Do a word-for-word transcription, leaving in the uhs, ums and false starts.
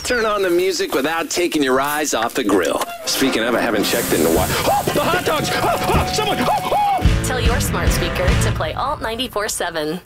turn on the music without taking your eyes off the grill. Speaking of, I haven't checked in a while. Oh, the hot dogs! Oh, oh, someone! Oh, oh! Tell your smart speaker to play Alt ninety-four seven.